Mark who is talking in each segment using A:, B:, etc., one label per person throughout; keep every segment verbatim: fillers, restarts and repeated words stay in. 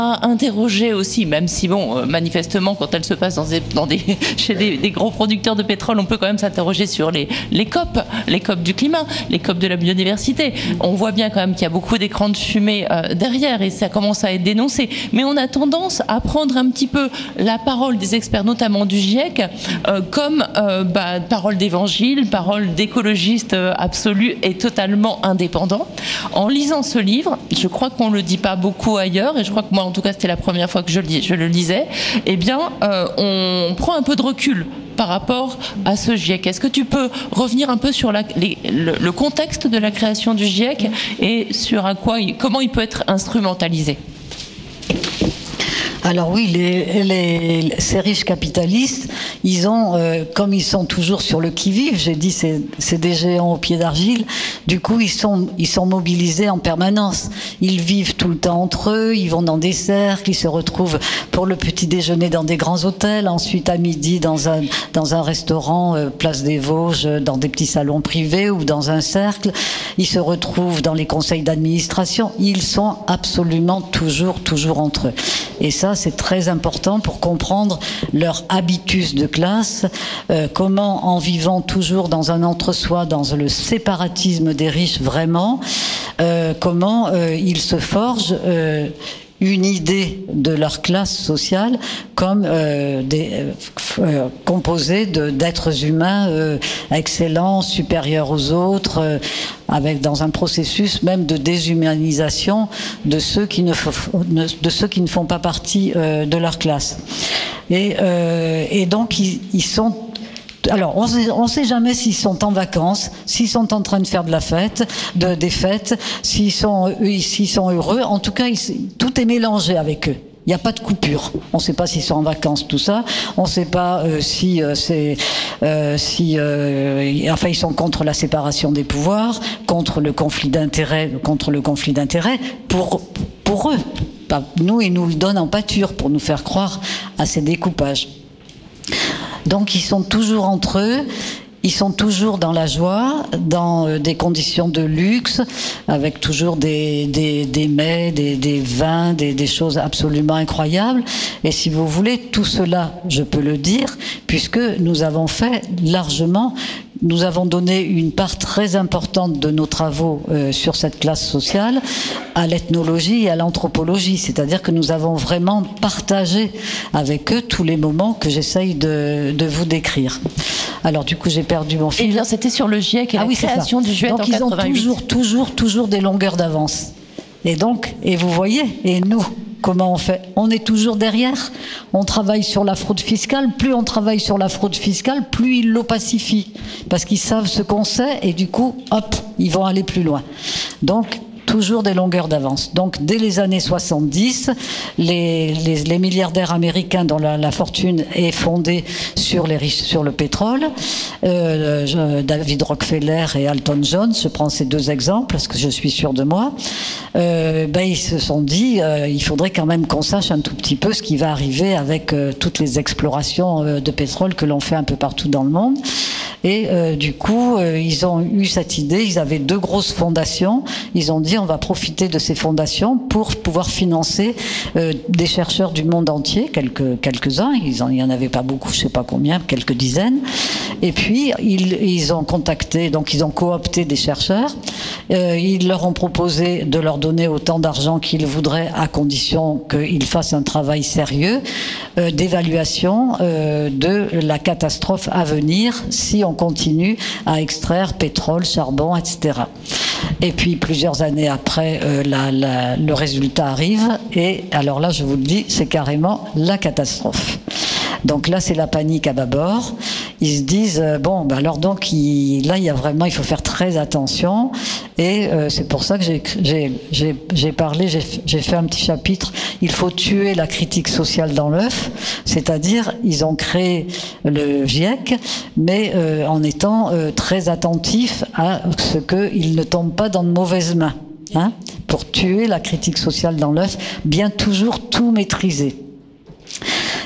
A: interroger aussi, même si bon, manifestement, quand elle se passe dans des, dans des, chez des, des gros producteurs de pétrole, on peut quand même s'interroger sur les, les C O P, les C O P du climat, les C O P de la biodiversité. On voit bien quand même qu'il y a beaucoup d'écrans de fumée euh, derrière et ça commence à être dénoncé. Mais on a tendance à prendre un petit peu la parole des experts, notamment du GIEC, euh, comme euh, bah, parole d'évangile, parole d'écologiste euh, absolu et totalement indépendant. En lisant ce livre, je crois qu'on le dit pas beaucoup ailleurs, et je crois que moi, en tout cas, c'était la première fois que je, je le lisais, eh bien, euh, on prend un peu de recul par rapport à ce GIEC. Est-ce que tu peux revenir un peu sur la, les, le, le contexte de la création du GIEC et sur à quoi, comment il peut être instrumentalisé ?
B: Alors oui, les, les, ces riches capitalistes, ils ont, euh, comme ils sont toujours sur le qui-vive, j'ai dit c'est, c'est des géants au pied d'argile, du coup ils sont, ils sont mobilisés en permanence. Ils vivent tout le temps entre eux, ils vont dans des cercles, ils se retrouvent pour le petit déjeuner dans des grands hôtels, ensuite à midi dans un, dans un restaurant, euh, place des Vosges, dans des petits salons privés ou dans un cercle. Ils se retrouvent dans les conseils d'administration. Ils sont absolument toujours, toujours entre eux. Et ça, c'est très important pour comprendre leur habitus de classe, euh, comment en vivant toujours dans un entre-soi, dans le séparatisme des riches vraiment, euh, comment euh, ils se forgent euh, une idée de leur classe sociale comme euh, des, euh, composée de, d'êtres humains euh, excellents, supérieurs aux autres, euh, avec dans un processus même de déshumanisation de ceux qui ne, de ceux qui ne font pas partie euh, de leur classe. Et, euh, et donc ils, ils sont Alors, on sait, on sait jamais s'ils sont en vacances, s'ils sont en train de faire de la fête, de, des fêtes, s'ils sont, s'ils sont heureux. En tout cas, ils, tout est mélangé avec eux. Il n'y a pas de coupure. On ne sait pas s'ils sont en vacances, tout ça. On ne sait pas euh, si, euh, c'est, euh, si, euh, enfin, ils sont contre la séparation des pouvoirs, contre le conflit d'intérêts, contre le conflit d'intérêts pour pour eux. Pas, nous, ils nous le donnent en pâture pour nous faire croire à ces découpages. Donc ils sont toujours entre eux, ils sont toujours dans la joie, dans des conditions de luxe, avec toujours des, des, des mets, des, des vins, des, des choses absolument incroyables. Et si vous voulez, tout cela, je peux le dire, puisque nous avons fait largement... Nous avons donné une part très importante de nos travaux euh, sur cette classe sociale à l'ethnologie et à l'anthropologie, c'est-à-dire que nous avons vraiment partagé avec eux tous les moments que j'essaye de, de vous décrire. Alors du coup j'ai perdu mon fil.
A: Eh bien c'était sur le GIEC et ah, la oui, création du GIEC en quatre-vingt-huit.
B: Donc ils ont toujours, toujours, toujours des longueurs d'avance. Et donc, et vous voyez, et nous, comment on fait ? On est toujours derrière. On travaille sur la fraude fiscale. Plus on travaille sur la fraude fiscale, plus ils l'opacifient. Parce qu'ils savent ce qu'on sait et du coup, hop, ils vont aller plus loin. Donc, toujours des longueurs d'avance. Donc, dès les années soixante-dix, les, les, les milliardaires américains dont la, la fortune est fondée sur, les riches, sur le pétrole, euh, je, David Rockefeller et Alton Jones, je prends ces deux exemples parce que je suis sûre de moi, euh, ben, ils se sont dit euh, il faudrait quand même qu'on sache un tout petit peu ce qui va arriver avec euh, toutes les explorations euh, de pétrole que l'on fait un peu partout dans le monde. Et euh, du coup, euh, ils ont eu cette idée, ils avaient deux grosses fondations, ils ont dit on va profiter de ces fondations pour pouvoir financer euh, des chercheurs du monde entier, quelques, quelques-uns, ils en, il n'y en avait pas beaucoup, je ne sais pas combien, quelques dizaines. Et puis, ils, ils ont contacté, donc ils ont coopté des chercheurs, euh, ils leur ont proposé de leur donner autant d'argent qu'ils voudraient à condition qu'ils fassent un travail sérieux euh, d'évaluation euh, de la catastrophe à venir si on continue à extraire pétrole, charbon, et cetera. Et puis plusieurs années après, euh, la, la, le résultat arrive et alors là, je vous le dis, c'est carrément la catastrophe. Donc là, c'est la panique à bâbord. Ils se disent euh, bon, bah alors donc il, là, il y a vraiment, il faut faire très attention. Et euh, c'est pour ça que j'ai, j'ai, j'ai, j'ai parlé, j'ai, j'ai fait un petit chapitre. Il faut tuer la critique sociale dans l'œuf, c'est-à-dire ils ont créé le GIEC, mais euh, en étant euh, très attentifs à ce qu'il ne tombe pas dans de mauvaises mains, hein, pour tuer la critique sociale dans l'œuf, bien toujours tout maîtriser.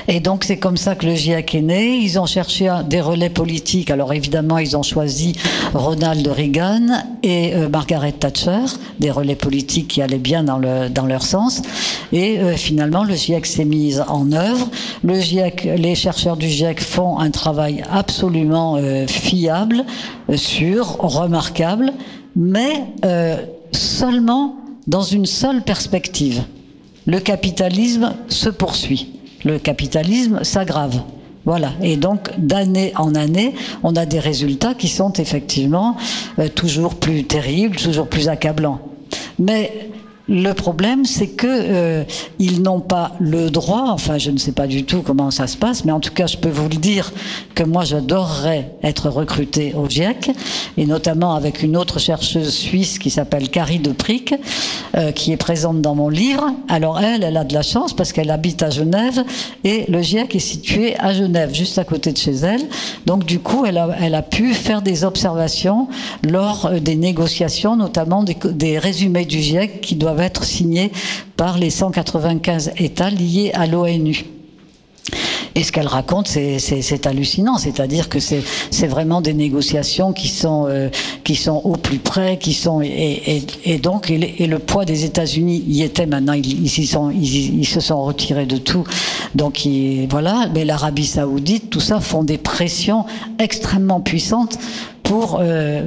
B: Et donc c'est comme ça que le GIEC est né. Ils ont cherché des relais politiques. Alors évidemment, ils ont choisi Ronald Reagan et euh, Margaret Thatcher, des relais politiques qui allaient bien dans, le, dans leur sens. Et euh, finalement, le GIEC s'est mis en œuvre. Le GIEC, les chercheurs du GIEC font un travail absolument euh, fiable, euh, sûr, remarquable, mais euh, seulement dans une seule perspective. Le capitalisme se poursuit. Le capitalisme s'aggrave. Voilà. Et donc, d'année en année, on a des résultats qui sont effectivement euh, toujours plus terribles, toujours plus accablants. Mais le problème, c'est que euh, ils n'ont pas le droit, enfin je ne sais pas du tout comment ça se passe, mais en tout cas je peux vous le dire que moi j'adorerais être recrutée au GIEC, et notamment avec une autre chercheuse suisse qui s'appelle Carrie de Prick, euh, qui est présente dans mon livre. Alors elle, elle a de la chance parce qu'elle habite à Genève, et le GIEC est situé à Genève, juste à côté de chez elle. Donc du coup, elle a, elle a pu faire des observations lors des négociations, notamment des, des résumés du GIEC qui doivent être signés par les cent quatre-vingt-quinze États liés à l'ONU. Et ce qu'elle raconte, c'est, c'est, c'est hallucinant. C'est-à-dire que c'est, c'est vraiment des négociations qui sont, euh, qui sont au plus près, qui sont et, et, et donc et, et le poids des États-Unis y était maintenant. Ils, ils, sont, ils, ils se sont retirés de tout. Donc ils, voilà. Mais l'Arabie Saoudite, tout ça font des pressions extrêmement puissantes pour euh,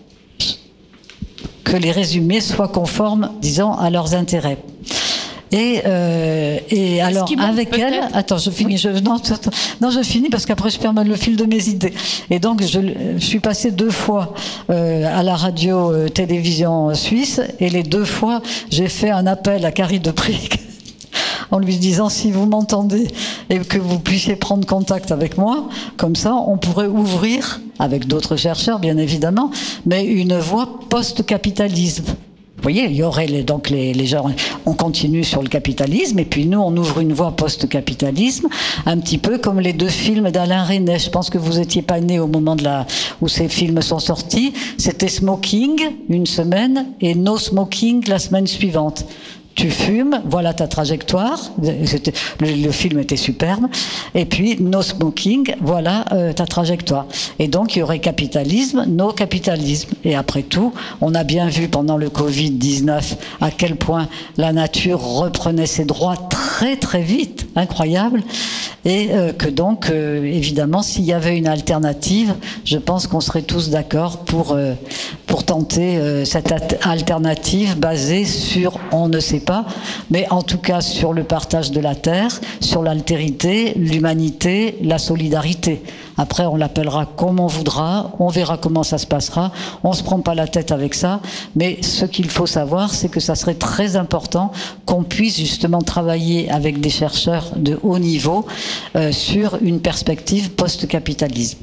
B: que les résumés soient conformes, disons, à leurs intérêts. Et, euh, et alors avec elle, attends, je finis, je, non, non, je finis parce qu'après je perds le fil de mes idées. Et donc je, je suis passée deux fois euh, à la radio euh, télévision suisse, et les deux fois j'ai fait un appel à Carrie de Prick en lui disant: si vous m'entendez et que vous puissiez prendre contact avec moi, comme ça on pourrait ouvrir, avec d'autres chercheurs bien évidemment, mais une voie post-capitalisme. Vous voyez, il y aurait les, donc les, les gens, on continue sur le capitalisme, et puis nous on ouvre une voie post-capitalisme, un petit peu comme les deux films d'Alain Resnais. Je pense que vous étiez pas né au moment de la, où ces films sont sortis. C'était Smoking une semaine et No Smoking la semaine suivante. Tu fumes, voilà ta trajectoire. C'était, le, le film était superbe. Et puis, no smoking, voilà euh, ta trajectoire. Et donc, il y aurait capitalisme, no capitalisme. Et après tout, on a bien vu pendant le covid dix-neuf à quel point la nature reprenait ses droits très très vite, incroyable. Et euh, que donc, euh, évidemment, s'il y avait une alternative, je pense qu'on serait tous d'accord pour, euh, pour tenter euh, cette alternative basée sur, on ne sait pas, mais en tout cas sur le partage de la terre, sur l'altérité, l'humanité, la solidarité. Après, on l'appellera comme on voudra, on verra comment ça se passera, on se prend pas la tête avec ça, mais ce qu'il faut savoir, c'est que ça serait très important qu'on puisse justement travailler avec des chercheurs de haut niveau euh, sur une perspective post-capitalisme.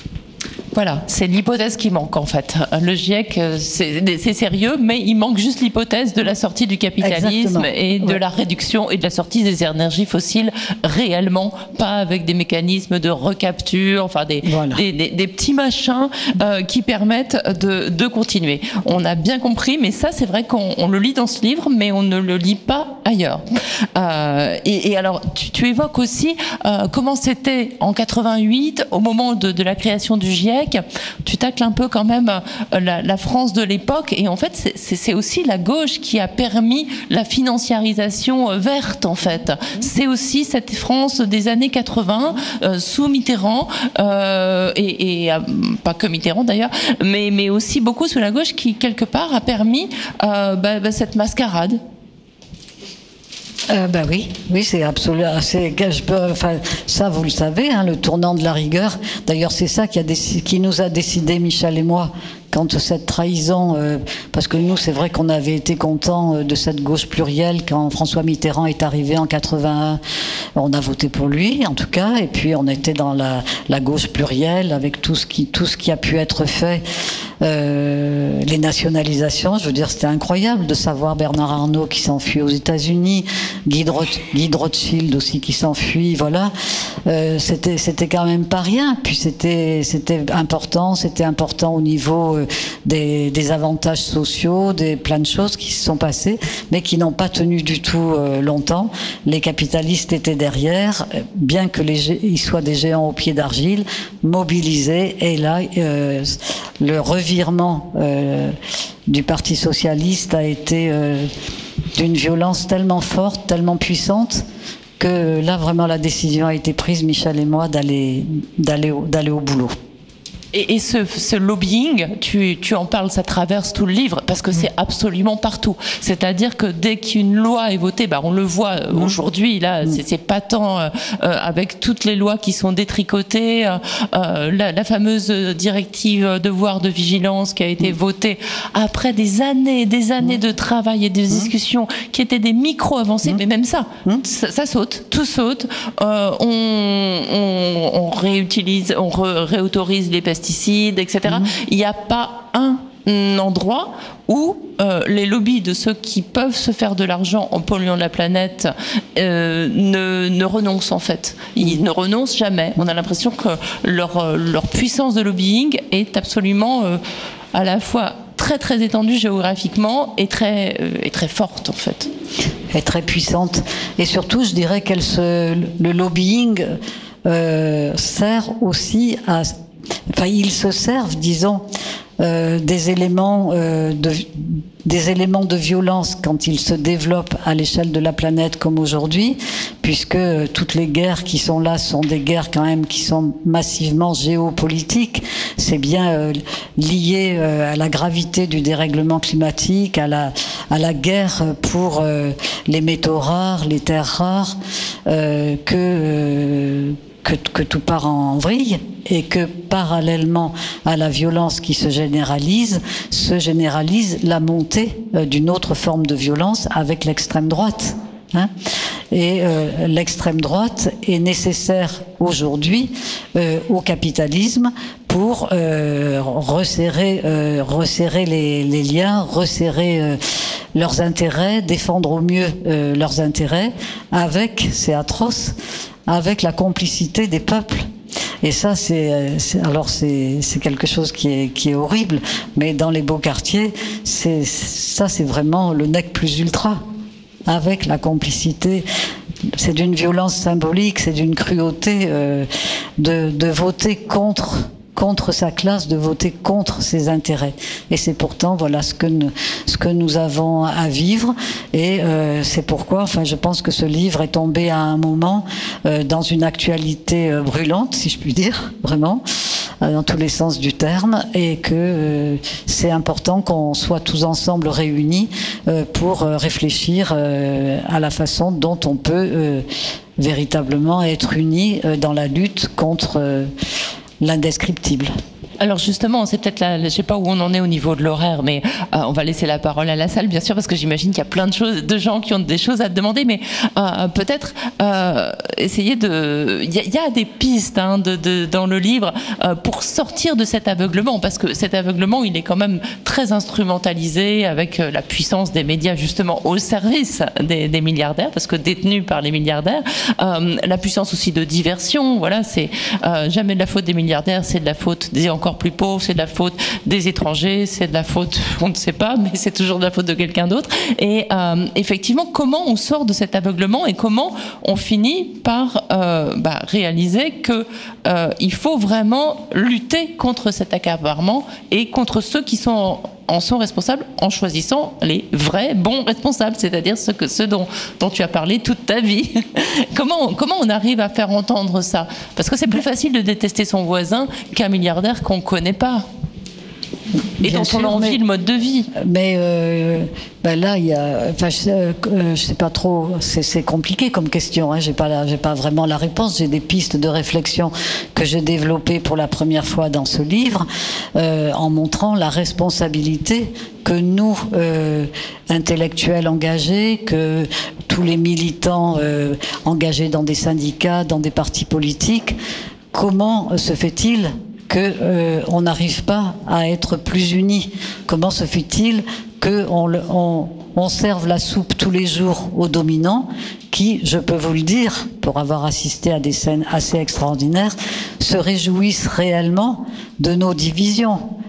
A: Voilà, c'est l'hypothèse qui manque en fait. Le GIEC, c'est, c'est sérieux, mais il manque juste l'hypothèse de la sortie du capitalisme. Exactement. Et de ouais. la réduction et de la sortie des énergies fossiles réellement, pas avec des mécanismes de recapture, enfin des, voilà. des, des, des petits machins euh, qui permettent de, de continuer. On a bien compris, mais ça c'est vrai qu'on on le lit dans ce livre, mais on ne le lit pas ailleurs. Euh, et, et alors, tu, tu évoques aussi euh, comment c'était en quatre-vingt-huit, au moment de, de la création du GIEC. Tu tacles un peu quand même la, la France de l'époque, et en fait c'est, c'est, c'est aussi la gauche qui a permis la financiarisation verte en fait. C'est aussi cette France des années quatre-vingts euh, sous Mitterrand euh, et, et euh, pas que Mitterrand d'ailleurs, mais, mais aussi beaucoup sous la gauche qui quelque part a permis euh, bah, bah, cette mascarade.
B: Euh, ben oui, oui, c'est absolument. C'est, je peux, enfin, ça, vous le savez, hein, le tournant de la rigueur. D'ailleurs, c'est ça qui, a décidé, qui nous a décidé, Michel et moi, quand cette trahison, euh, parce que nous, c'est vrai qu'on avait été contents euh, de cette gauche plurielle quand François Mitterrand est arrivé en quatre-vingt-un. On a voté pour lui, en tout cas, et puis on était dans la, la gauche plurielle avec tout ce qui, tout ce qui a pu être fait. Euh, les nationalisations, je veux dire, c'était incroyable de savoir Bernard Arnault qui s'enfuit aux États-Unis, Guy, Roth, Guy Rothschild aussi qui s'enfuit, voilà. Euh, c'était, c'était quand même pas rien. Puis c'était, c'était important, c'était important au niveau euh, des, des avantages sociaux, des plein de choses qui se sont passées, mais qui n'ont pas tenu du tout euh, longtemps. Les capitalistes étaient derrière, bien que les ils soient des géants au pied d'argile, mobilisés. Et là, euh, le revirement euh, du Parti socialiste a été euh, d'une violence tellement forte, tellement puissante, que là, vraiment, la décision a été prise, Michel et moi, d'aller, d'aller, au, d'aller au boulot.
A: Et, et ce, ce lobbying, tu, tu en parles, ça traverse tout le livre, parce que c'est absolument partout. C'est-à-dire que dès qu'une loi est votée, bah on le voit mmh. aujourd'hui, là, mmh. c'est, c'est patent, euh, avec toutes les lois qui sont détricotées, euh, la, la fameuse directive devoir de vigilance qui a été mmh. votée après des années et des années mmh. de travail et de discussions mmh. qui étaient des micro-avancées, mmh. mais même ça, mmh. ça, ça saute, tout saute, euh, on, on, on réutilise, on ré- réautorise les pesticides, pesticides, et cetera. Mmh. Il n'y a pas un endroit où euh, les lobbies de ceux qui peuvent se faire de l'argent en polluant la planète euh, ne, ne renoncent en fait. Ils ne renoncent jamais. On a l'impression que leur, leur puissance de lobbying est absolument euh, à la fois très très étendue géographiquement et très, euh, et très forte en fait.
B: Et très puissante. Et surtout, je dirais que le lobbying euh, sert aussi à... Enfin, ils se servent, disons, euh, des éléments euh, de des éléments de violence quand ils se développent à l'échelle de la planète comme aujourd'hui, puisque euh, toutes les guerres qui sont là sont des guerres quand même qui sont massivement géopolitiques. C'est bien euh, lié euh, à la gravité du dérèglement climatique, à la à la guerre pour euh, les métaux rares, les terres rares, euh, que euh, Que, que tout part en vrille et que parallèlement à la violence qui se généralise, se généralise la montée euh, d'une autre forme de violence avec l'extrême droite. Hein et euh, l'extrême droite est nécessaire aujourd'hui euh, au capitalisme pour euh, resserrer, euh, resserrer les, les liens, resserrer euh, leurs intérêts, défendre au mieux euh, leurs intérêts avec, c'est atroce, avec la complicité des peuples. Et ça, c'est, c'est alors c'est, c'est quelque chose qui est, qui est horrible, mais dans les beaux quartiers, c'est, ça, c'est vraiment le nec plus ultra, avec la complicité. C'est d'une violence symbolique, c'est d'une cruauté euh, de, de voter contre. contre sa classe, de voter contre ses intérêts. Et c'est pourtant, voilà, ce que nous, ce que nous avons à vivre. Et euh, c'est pourquoi, enfin, je pense que ce livre est tombé à un moment euh, dans une actualité euh, brûlante, si je puis dire, vraiment, euh, dans tous les sens du terme, et que euh, c'est important qu'on soit tous ensemble réunis euh, pour euh, réfléchir euh, à la façon dont on peut euh, véritablement être unis euh, dans la lutte contre euh, l'indescriptible.
A: Alors justement, c'est peut-être là, je sais pas où on en est au niveau de l'horaire, mais euh, on va laisser la parole à la salle, bien sûr, parce que j'imagine qu'il y a plein de choses, de gens qui ont des choses à te demander, mais euh, peut-être euh, essayer de, il y, y a des pistes hein, de, de, dans le livre euh, pour sortir de cet aveuglement, parce que cet aveuglement, il est quand même très instrumentalisé avec la puissance des médias justement au service des, des milliardaires, parce que détenus par les milliardaires, euh, la puissance aussi de diversion, voilà, c'est euh, jamais de la faute des milliardaires, c'est de la faute des encore plus pauvres, c'est de la faute des étrangers, c'est de la faute, on ne sait pas, mais c'est toujours de la faute de quelqu'un d'autre. Et euh, effectivement, comment on sort de cet aveuglement et comment on finit par euh, bah, réaliser que euh, il faut vraiment lutter contre cet accaparement et contre ceux qui sont en sont responsables en choisissant les vrais bons responsables, c'est-à-dire ceux, que, ceux dont, dont tu as parlé toute ta vie. comment, comment on arrive à faire entendre ça ? Parce que c'est plus facile de détester son voisin qu'un milliardaire qu'on ne connaît pas. Et
B: Bien
A: dont
B: sûr,
A: on envie
B: mais,
A: le mode de vie.
B: Mais euh, ben là, il y a, enfin, je, euh, je sais pas trop. C'est, c'est compliqué comme question. Hein, j'ai pas, la, j'ai pas vraiment la réponse. J'ai des pistes de réflexion que j'ai développées pour la première fois dans ce livre, euh, en montrant la responsabilité que nous, euh, intellectuels engagés, que tous les militants euh, engagés dans des syndicats, dans des partis politiques, comment se fait-il que euh, on n'arrive pas à être plus unis? Comment se fait-il qu'on on, on serve la soupe tous les jours aux dominants qui, je peux vous le dire, pour avoir assisté à des scènes assez extraordinaires, se réjouissent réellement de nos divisions,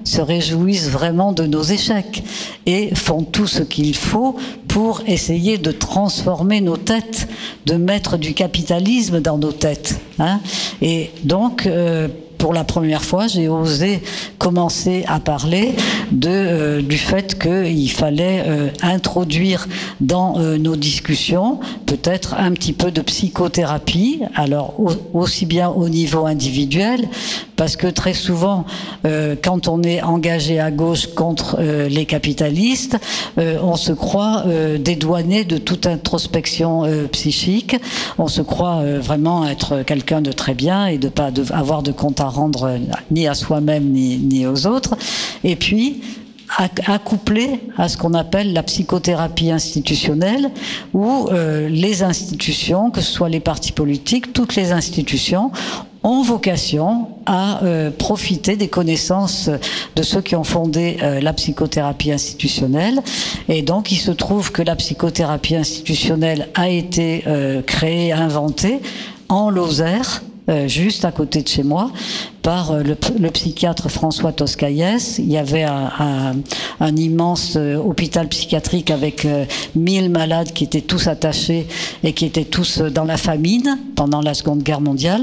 B: se réjouissent vraiment de nos échecs et font tout ce qu'il faut pour essayer de transformer nos têtes, de mettre du capitalisme dans nos têtes. Hein. Et donc, euh, pour la première fois, j'ai osé commencer à parler de, euh, du fait qu'il fallait euh, introduire dans euh, nos discussions peut-être un petit peu de psychothérapie, alors au, aussi bien au niveau individuel, parce que très souvent, euh, quand on est engagé à gauche contre euh, les capitalistes, euh, on se croit euh, dédouané de toute introspection euh, psychique, on se croit euh, vraiment être quelqu'un de très bien et de pas de, avoir de compte à rendre ni à soi-même ni, ni aux autres. Et puis, accouplé à ce qu'on appelle la psychothérapie institutionnelle, où euh, les institutions, que ce soit les partis politiques, toutes les institutions, ont vocation à euh, profiter des connaissances de ceux qui ont fondé euh, la psychothérapie institutionnelle. Et donc, il se trouve que la psychothérapie institutionnelle a été euh, créée, inventée en Lozère, Euh, juste à côté de chez moi, par euh, le, le psychiatre François Toscaïès. Il y avait un, un, un immense euh, hôpital psychiatrique avec euh, mille malades qui étaient tous attachés et qui étaient tous euh, dans la famine pendant la Seconde Guerre mondiale.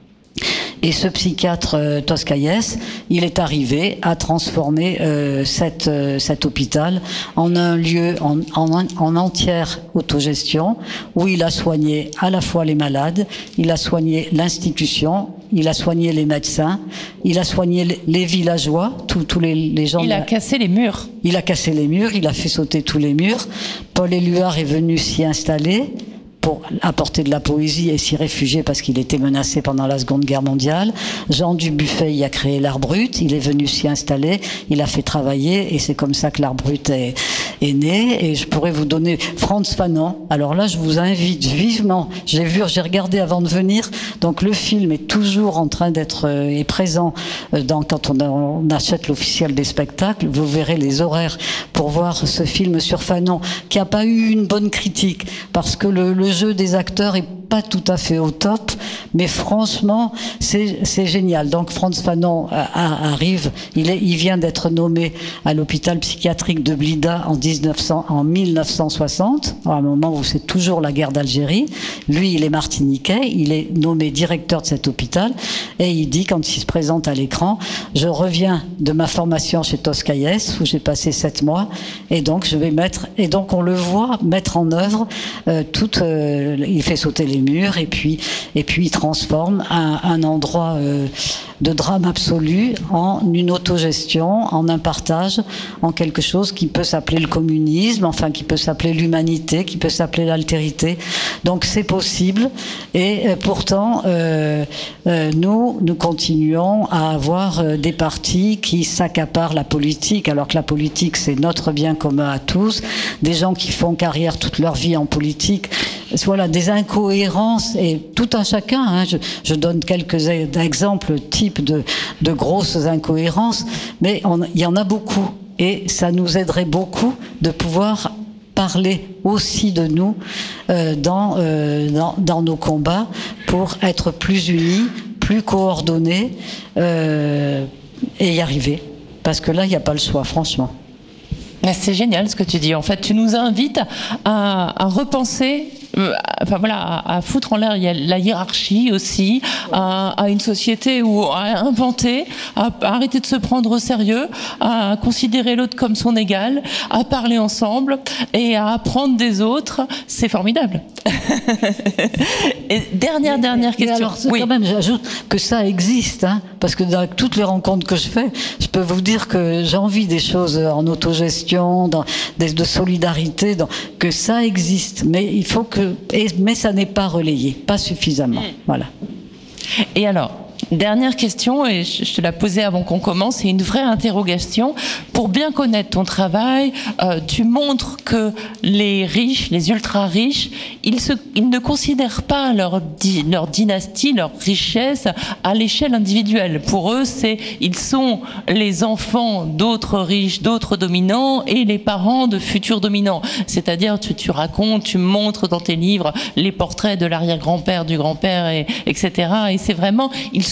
B: Et ce psychiatre euh, Toscaïès, il est arrivé à transformer euh, cette, euh, cet hôpital en un lieu en, en, en entière autogestion, où il a soigné à la fois les malades, il a soigné l'institution, il a soigné les médecins, il a soigné les, les villageois, tous, tous les, les gens...
A: Il a cassé les murs.
B: Il a cassé les murs, il a fait sauter tous les murs. Paul Éluard est venu s'y installer pour apporter de la poésie et s'y réfugier parce qu'il était menacé pendant la Seconde Guerre mondiale. Jean Dubuffet y a créé l'Art Brut, il est venu s'y installer, il a fait travailler et c'est comme ça que l'Art Brut est, est né. Et je pourrais vous donner Frantz Fanon. Alors là, je vous invite vivement. J'ai vu, j'ai regardé avant de venir, donc le film est toujours en train d'être euh, est présent euh, dans, quand on, a, on achète l'officiel des spectacles. Vous verrez les horaires pour voir ce film sur Fanon qui n'a pas eu une bonne critique parce que le, le Le jeu des acteurs est pas tout à fait au top, mais franchement, c'est, c'est génial. Donc, Frantz Fanon a, a, arrive, il, est, il vient d'être nommé à l'hôpital psychiatrique de Blida en, dix-neuf cents, en mille neuf cent soixante, à un moment où c'est toujours la guerre d'Algérie. Lui, il est martiniquais, il est nommé directeur de cet hôpital, et il dit, quand il se présente à l'écran, je reviens de ma formation chez Toscaïès, où j'ai passé sept mois, et donc je vais mettre, et donc on le voit mettre en œuvre euh, toute, euh, il fait sauter les murs et puis et puis il transforme un, un endroit euh, de drame absolu en une autogestion, en un partage, en quelque chose qui peut s'appeler le communisme, enfin qui peut s'appeler l'humanité, qui peut s'appeler l'altérité. Donc c'est possible et euh, pourtant euh, euh, nous nous continuons à avoir euh, des partis qui s'accaparent la politique alors que la politique c'est notre bien commun à tous, des gens qui font carrière toute leur vie en politique. Voilà, des incohérences et tout un chacun. Hein, je, je donne quelques exemples types de, de grosses incohérences, mais on, il y en a beaucoup et ça nous aiderait beaucoup de pouvoir parler aussi de nous euh, dans, euh, dans, dans nos combats pour être plus unis, plus coordonnés euh, et y arriver. Parce que là, il n'y a pas le choix, franchement.
A: C'est génial ce que tu dis. En fait, tu nous invites à, à repenser, euh, enfin voilà, à, à foutre en l'air la hiérarchie aussi, à, à une société où à inventer, à, à arrêter de se prendre au sérieux, à considérer l'autre comme son égal, à parler ensemble et à apprendre des autres. C'est formidable. Et dernière
B: mais,
A: dernière
B: mais
A: question.
B: Alors, oui. Quand même, j'ajoute que ça existe, hein, parce que dans toutes les rencontres que je fais, je peux vous dire que j'envie des choses en autogestion, dans des, de solidarité, dans, que ça existe, mais il faut que, et, mais ça n'est pas relayé, pas suffisamment. Mmh. Voilà.
A: Et alors, dernière question, et je te la posais avant qu'on commence, c'est une vraie interrogation. Pour bien connaître ton travail, euh, tu montres que les riches, les ultra-riches, ils, se, ils ne considèrent pas leur, di, leur dynastie, leur richesse à l'échelle individuelle. Pour eux, c'est, ils sont les enfants d'autres riches, d'autres dominants et les parents de futurs dominants. C'est-à-dire, tu, tu racontes, tu montres dans tes livres les portraits de l'arrière-grand-père, du grand-père, et, etc. Et c'est vraiment, ils se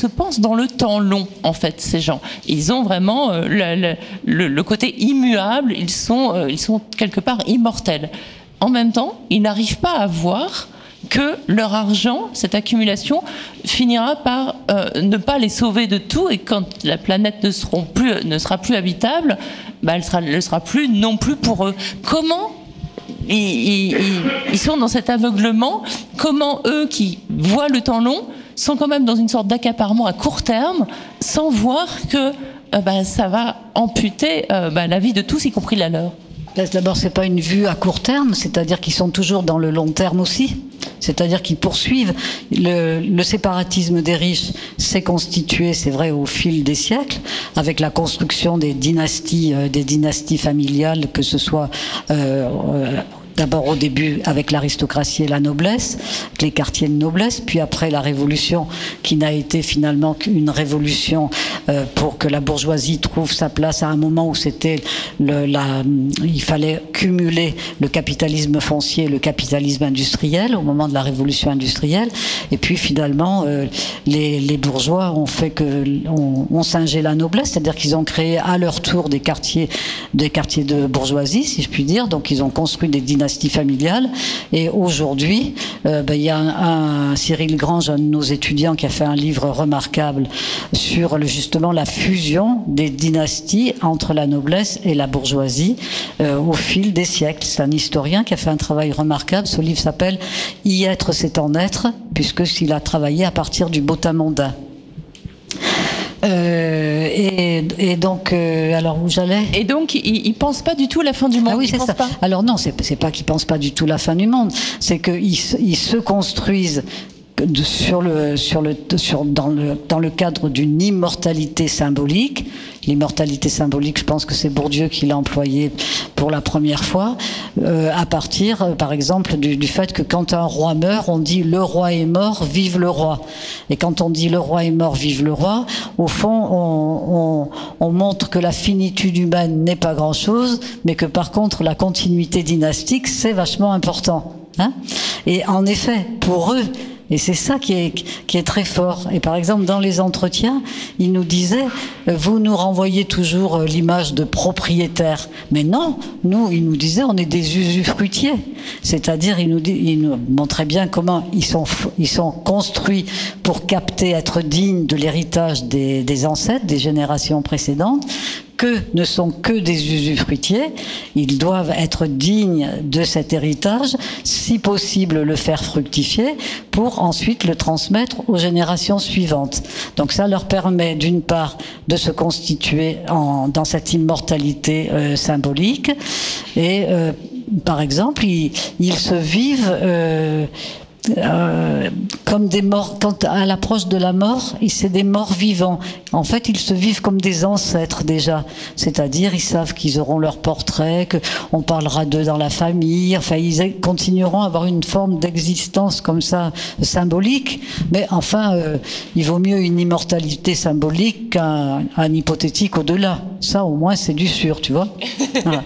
A: pensent dans le temps long, en fait, ces gens. Ils ont vraiment euh, le, le, le côté immuable, ils sont, euh, ils sont quelque part immortels. En même temps, ils n'arrivent pas à voir que leur argent, cette accumulation, finira par euh, ne pas les sauver de tout, et quand la planète ne, seront plus, ne sera plus habitable, bah, elle sera, ne sera plus non plus pour eux. Comment ils, ils, ils sont dans cet aveuglement? Comment eux, qui voient le temps long, sont quand même dans une sorte d'accaparement à court terme, sans voir que euh, bah, ça va amputer euh, bah, la vie de tous, y compris la leur?
B: D'abord, c'est pas une vue à court terme, c'est-à-dire qu'ils sont toujours dans le long terme aussi. C'est-à-dire qu'ils poursuivent. Le, le séparatisme des riches s'est constitué, c'est vrai, au fil des siècles, avec la construction des dynasties, euh, des dynasties familiales, que ce soit euh, euh, d'abord au début avec l'aristocratie et la noblesse, les quartiers de noblesse, puis après la Révolution, qui n'a été finalement qu'une révolution euh, pour que la bourgeoisie trouve sa place à un moment où c'était le, la, il fallait cumuler le capitalisme foncier et le capitalisme industriel au moment de la Révolution industrielle, et puis finalement euh, les, les bourgeois ont fait que ont, ont singé la noblesse, c'est-à-dire qu'ils ont créé à leur tour des quartiers, des quartiers de bourgeoisie, si je puis dire, donc ils ont construit des dynasties familiale. Et aujourd'hui, euh, ben, il y a un, un Cyril Grange, un de nos étudiants, qui a fait un livre remarquable sur le, justement la fusion des dynasties entre la noblesse et la bourgeoisie euh, au fil des siècles. C'est un historien qui a fait un travail remarquable. Ce livre s'appelle « Y être, c'est en être », puisqu'il a travaillé à partir du botamondain. Euh, et, et donc, euh, alors où j'allais?
A: Et donc, ils ne pensent pas du tout la fin du monde.
B: Ah oui, c'est ça. Pas. Alors non, c'est, c'est pas qu'ils pensent pas du tout la fin du monde. C'est qu'ils ils se construisent de, sur le, sur le, sur, dans le, dans le cadre d'une immortalité symbolique. L'immortalité symbolique, je pense que c'est Bourdieu qui l'a employé pour la première fois, euh, à partir, euh, par exemple, du, du fait que quand un roi meurt, on dit « le roi est mort, vive le roi ». Et quand on dit « le roi est mort, vive le roi », au fond, on, on, on montre que la finitude humaine n'est pas grand-chose, mais que par contre, la continuité dynastique, c'est vachement important. Hein ? Et en effet, pour eux, et c'est ça qui est, qui est très fort. Et par exemple, dans les entretiens, il nous disait, vous nous renvoyez toujours l'image de propriétaire. Mais non, nous, il nous disait, on est des usufruitiers. C'est-à-dire, il nous, dit, il nous montrait bien comment ils sont, ils sont construits pour capter, être dignes de l'héritage des, des ancêtres, des générations précédentes, que ne sont que des usufruitiers. Ils doivent être dignes de cet héritage, si possible le faire fructifier, pour ensuite le transmettre aux générations suivantes. Donc ça leur permet d'une part de se constituer en, dans cette immortalité euh, symbolique, et euh, par exemple, ils, ils se vivent euh, Euh, comme des morts, quand à l'approche de la mort, c'est des morts vivants. En fait, ils se vivent comme des ancêtres déjà, c'est-à-dire ils savent qu'ils auront leur portrait, qu'on parlera d'eux dans la famille. Enfin, ils continueront à avoir une forme d'existence comme ça symbolique. Mais enfin, euh, il vaut mieux une immortalité symbolique qu'un un hypothétique au-delà. Ça, au moins, c'est du sûr, tu vois. Voilà.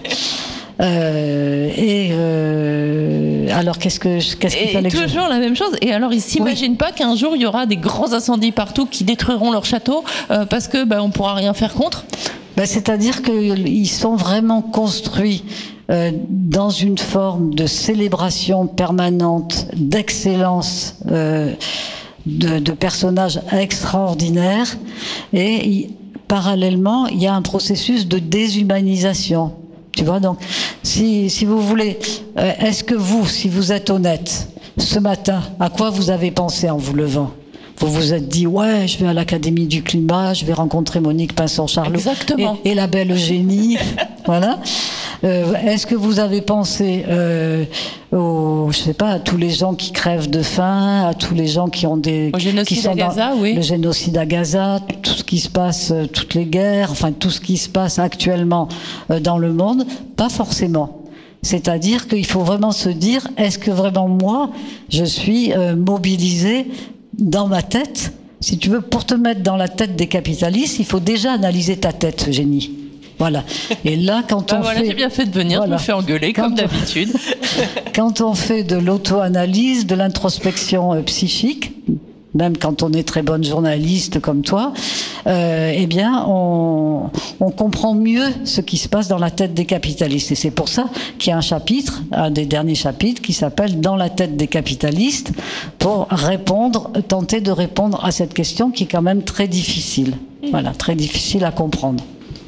B: Euh, et euh, alors qu'est-ce que qu'est-ce qu'il fallait
A: toujours que je... la même chose. Et alors ils s'imaginent oui. pas qu'un jour il y aura des grands incendies partout qui détruiront leur château euh, parce que bah, on pourra rien faire contre.
B: Ben, c'est-à-dire qu'ils sont vraiment construits euh, dans une forme de célébration permanente, d'excellence, euh, de, de personnages extraordinaires, et il, parallèlement il y a un processus de déshumanisation. Tu vois, donc, si, si vous voulez, euh, est-ce que vous, si vous êtes honnête, ce matin, à quoi vous avez pensé en vous levant? Vous vous êtes dit, ouais, je vais à l'Académie du Climat, je vais rencontrer Monique Pinson-Charlot.
A: Exactement.
B: Et, et la belle Eugénie. Voilà. Euh, est-ce que vous avez pensé, euh, aux, je sais pas, à tous les gens qui crèvent de faim, à tous les gens qui ont des...
A: Au génocide
B: qui sont
A: à Gaza,
B: dans,
A: oui.
B: Le génocide à Gaza, tout ce qui se passe, toutes les guerres, enfin, tout ce qui se passe actuellement euh, dans le monde? Pas forcément. C'est-à-dire qu'il faut vraiment se dire, est-ce que vraiment moi, je suis euh, mobilisé dans ma tête? Si tu veux, pour te mettre dans la tête des capitalistes, il faut déjà analyser ta tête, Eugénie. Voilà. Et là, quand
A: bah
B: on
A: voilà,
B: fait...
A: j'ai bien fait de venir, voilà. Je me fais engueuler, quand comme on... d'habitude.
B: Quand on fait de l'auto-analyse, de l'introspection euh, psychique, même quand on est très bonne journaliste comme toi, euh, eh bien, on, on comprend mieux ce qui se passe dans la tête des capitalistes. Et c'est pour ça qu'il y a un chapitre, un des derniers chapitres, qui s'appelle « Dans la tête des capitalistes », pour répondre, tenter de répondre à cette question qui est quand même très difficile. Voilà, très difficile à comprendre.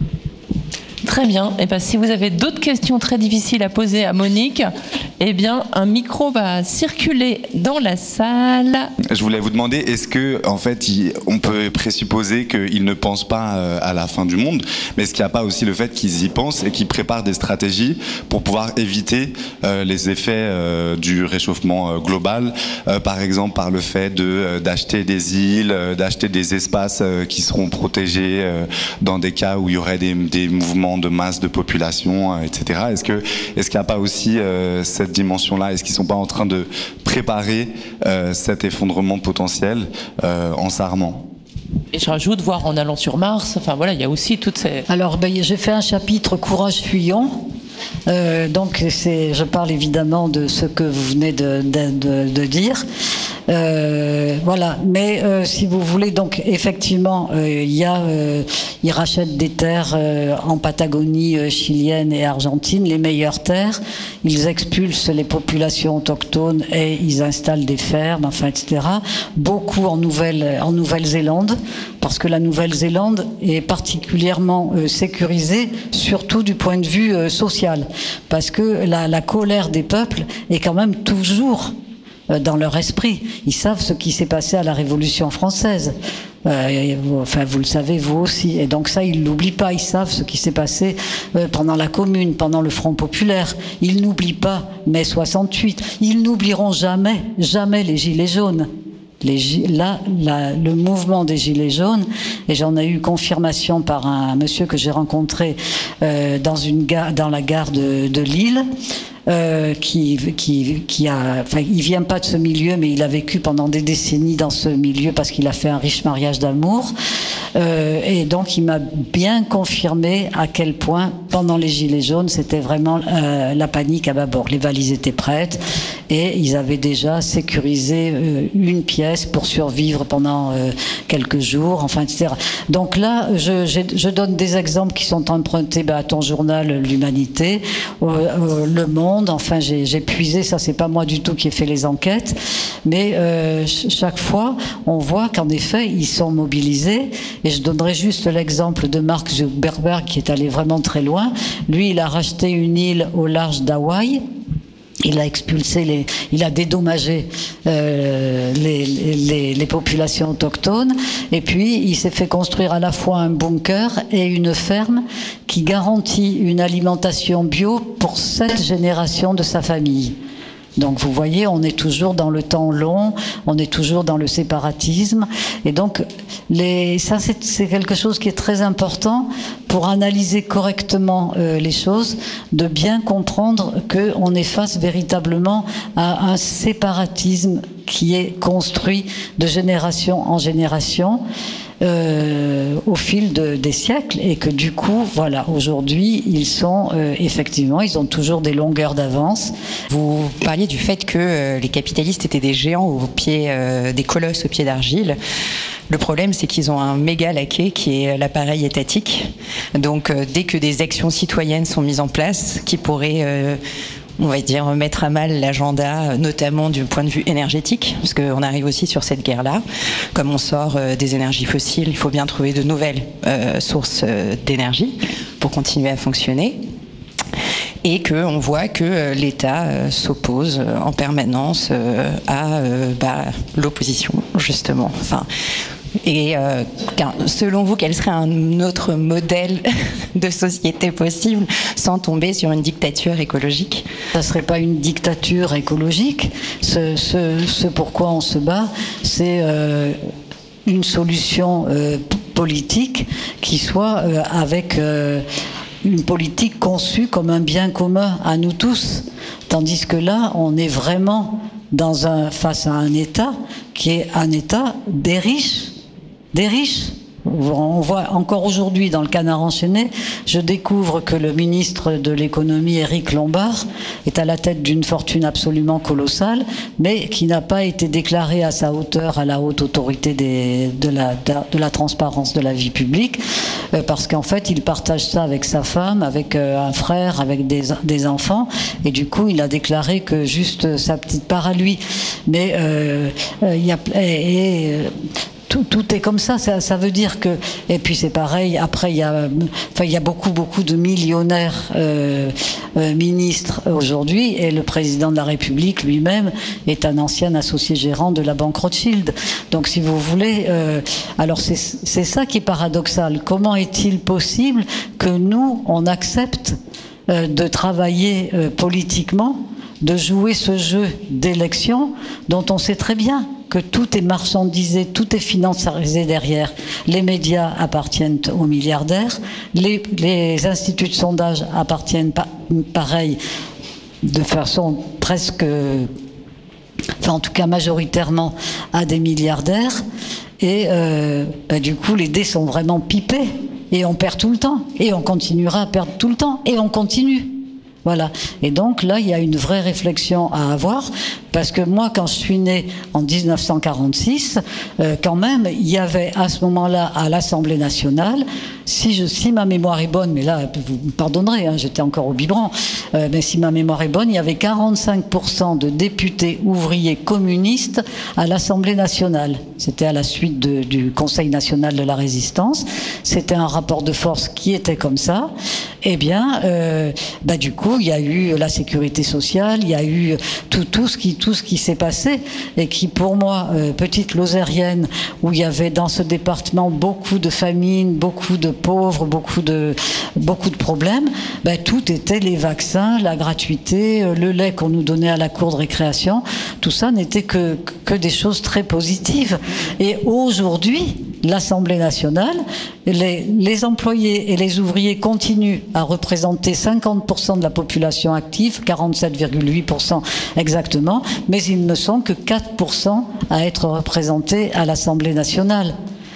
A: Très bien. Et ben, si vous avez d'autres questions très difficiles à poser à Monique, eh bien, un micro va circuler dans la salle.
C: Je voulais vous demander, est-ce que, en fait, il, on peut présupposer qu'ils ne pensent pas euh, à la fin du monde, mais est-ce qu'il n'y a pas aussi le fait qu'ils y pensent et qu'ils préparent des stratégies pour pouvoir éviter euh, les effets euh, du réchauffement euh, global, euh, par exemple par le fait de euh, d'acheter des îles, euh, d'acheter des espaces euh, qui seront protégés euh, dans des cas où il y aurait des, des mouvements de masse de population, euh, et cetera. Est-ce que, est-ce qu'il n'y a pas aussi euh, cette dimension-là? Est-ce qu'ils ne sont pas en train de préparer euh, cet effondrement potentiel euh, en s'armant?
A: Et je rajoute, voir en allant sur Mars, enfin voilà, il y a aussi toutes ces...
B: Alors, ben, j'ai fait un chapitre « Courage fuyant ». Euh, donc, c'est, je parle évidemment de ce que vous venez de, de, de, de dire. Euh, voilà, mais euh, si vous voulez, donc effectivement, il euh, y a, euh, ils rachètent des terres euh, en Patagonie euh, chilienne et argentine, les meilleures terres. Ils expulsent les populations autochtones et ils installent des fermes, enfin, et cetera. Beaucoup en Nouvelle, en Nouvelle-Zélande, parce que la Nouvelle-Zélande est particulièrement euh, sécurisée, surtout du point de vue euh, social, parce que la, la colère des peuples est quand même toujours dans leur esprit. Ils savent ce qui s'est passé à la Révolution française. Euh, enfin, vous le savez, vous aussi. Et donc ça, ils ne l'oublient pas. Ils savent ce qui s'est passé euh, pendant la Commune, pendant le Front populaire. Ils n'oublient pas mai soixante-huit. Ils n'oublieront jamais, jamais les Gilets jaunes. Les, là, la, le mouvement des Gilets jaunes, et j'en ai eu confirmation par un monsieur que j'ai rencontré euh, dans, une gare, dans la gare de, de Lille, Euh, qui, qui, qui a, enfin, il vient pas de ce milieu, mais il a vécu pendant des décennies dans ce milieu parce qu'il a fait un riche mariage d'amour. Euh, et donc, il m'a bien confirmé à quel point, pendant les Gilets jaunes, c'était vraiment euh, la panique à bâbord. Les valises étaient prêtes et ils avaient déjà sécurisé euh, une pièce pour survivre pendant euh, quelques jours, enfin, et cetera. Donc là, je, je, je donne des exemples qui sont empruntés bah, à ton journal, l'Humanité, euh, euh, Le Monde. Enfin, j'ai, j'ai puisé, ça c'est pas moi du tout qui ai fait les enquêtes, mais euh, chaque fois, on voit qu'en effet, ils sont mobilisés. Et je donnerai juste l'exemple de Mark Zuckerberg qui est allé vraiment très loin. Lui, il a racheté une île au large d'Hawaï. Il a expulsé, les, il a dédommagé euh, les, les, les populations autochtones, et puis il s'est fait construire à la fois un bunker et une ferme qui garantit une alimentation bio pour sept générations de sa famille. Donc vous voyez, on est toujours dans le temps long, on est toujours dans le séparatisme, et donc les, ça c'est, c'est quelque chose qui est très important pour analyser correctement euh, les choses, de bien comprendre qu'on est face véritablement à un séparatisme qui est construit de génération en génération. Euh, au fil de, des siècles, et que du coup, voilà, aujourd'hui, ils sont euh, effectivement, ils ont toujours des longueurs d'avance.
D: Vous parliez du fait que euh, les capitalistes étaient des géants au pied, euh, des colosses au pied d'argile. Le problème, c'est qu'ils ont un méga laquais qui est l'appareil étatique. Donc, euh, dès que des actions citoyennes sont mises en place, qui pourraient euh, on va dire, mettre à mal l'agenda, notamment du point de vue énergétique, parce qu'on arrive aussi sur cette guerre-là. Comme on sort euh, des énergies fossiles, il faut bien trouver de nouvelles euh, sources euh, d'énergie pour continuer à fonctionner. Et qu'on voit que euh, l'État euh, s'oppose euh, en permanence euh, à euh, bah, l'opposition, justement. Enfin, et euh, selon vous, quel serait un autre modèle de société possible sans tomber sur une dictature écologique?
B: Ça ne serait pas une dictature écologique. Ce, ce, ce pourquoi on se bat, c'est euh, une solution euh, politique qui soit euh, avec euh, une politique conçue comme un bien commun à nous tous. Tandis que là, on est vraiment dans un, face à un État qui est un État des riches. Des riches. On voit encore aujourd'hui dans le Canard enchaîné, je découvre que le ministre de l'économie, Éric Lombard, est à la tête d'une fortune absolument colossale, mais qui n'a pas été déclaré à sa hauteur à la haute autorité des, de, la, de la transparence de la vie publique, euh, parce qu'en fait, il partage ça avec sa femme, avec euh, un frère, avec des, des enfants, et du coup, il a déclaré que juste sa petite part à lui. Mais euh, euh, il y a... Et, et, Tout, tout est comme ça, ça, ça veut dire que... Et puis c'est pareil, après il y a, enfin, il y a beaucoup, beaucoup de millionnaires euh, euh, ministres aujourd'hui, et le président de la République lui-même est un ancien associé gérant de la banque Rothschild. Donc si vous voulez... Euh, alors c'est, c'est ça qui est paradoxal. Comment est-il possible que nous, on accepte euh, de travailler euh, politiquement, de jouer ce jeu d'élection dont on sait très bien que tout est marchandisé, tout est financiarisé derrière. Les médias appartiennent aux milliardaires, les, les instituts de sondage appartiennent pa- pareil, de façon presque, enfin en tout cas majoritairement, à des milliardaires. Et euh, bah, du coup, les dés sont vraiment pipés. Et on perd tout le temps. Et on continuera à perdre tout le temps. Et on continue. Voilà. Et donc là, il y a une vraie réflexion à avoir, parce que moi, quand je suis née en dix-neuf cent quarante-six, euh, quand même, il y avait à ce moment-là, à l'Assemblée nationale, si, je, si ma mémoire est bonne, mais là, vous me pardonnerez, hein, j'étais encore au biberon, euh, mais si ma mémoire est bonne, il y avait quarante-cinq pour cent de députés ouvriers communistes à l'Assemblée nationale. C'était à la suite de, du Conseil national de la résistance. C'était un rapport de force qui était comme ça. Eh bien, euh, bah, du coup, il y a eu la sécurité sociale, il y a eu tout, tout ce qui, tout ce qui s'est passé, et qui, pour moi, euh, petite Lozérienne, où il y avait dans ce département beaucoup de famines, beaucoup de pauvres, beaucoup de, beaucoup de problèmes, bah, tout était les vaccins, la gratuité, le lait qu'on nous donnait à la cour de récréation, tout ça n'était que, que des choses très positives. Et aujourd'hui, l'Assemblée nationale, les, les employés et les ouvriers continuent à représenter cinquante pour cent de la population active, quarante-sept virgule huit pour cent exactement, mais ils ne sont que quatre pour cent à être représentés à l'Assemblée nationale.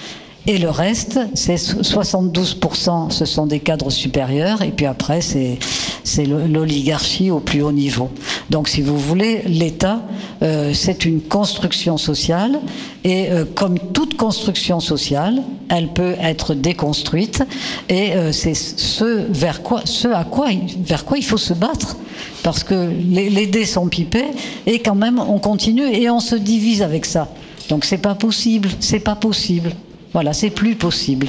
B: Et le reste, c'est soixante-douze pour cent, ce sont des cadres supérieurs, et puis après, c'est, c'est l'oligarchie au plus haut niveau. Donc, si vous voulez, l'État, euh, c'est une construction sociale, et euh, comme toute construction sociale, elle peut être déconstruite, et euh, c'est ce vers quoi, ce à quoi, vers quoi il faut se battre, parce que les, les dés sont pipés, et quand même, on continue, et on se divise avec ça. Donc, c'est pas possible, c'est pas possible. Voilà, c'est plus possible.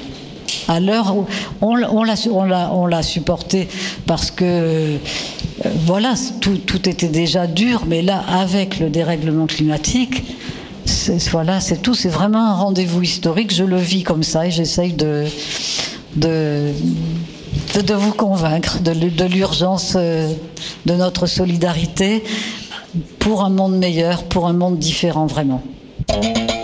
B: À l'heure où on, on, l'a, on, l'a, on l'a supporté parce que euh, voilà, tout, tout était déjà dur, mais là, avec le dérèglement climatique, c'est, voilà, c'est tout. C'est vraiment un rendez-vous historique. Je le vis comme ça et j'essaye de, de, de, de vous convaincre de, de l'urgence euh, de notre solidarité pour un monde meilleur, pour un monde différent, vraiment.